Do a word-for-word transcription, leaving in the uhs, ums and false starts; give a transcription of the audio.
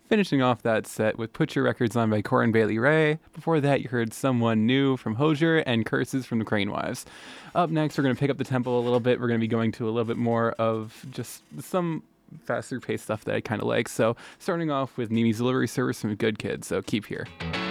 Finishing off that set with Put Your Records On by Corin Bailey Ray. Before that, you heard Someone New from Hosier and Curses from the Crane Wives. Up next, we're going to pick up the tempo a little bit. We're going to be going to a little bit more of just some faster paced stuff that I kind of like. So, starting off with Nimi's Delivery Service from Good Kids. So, keep here.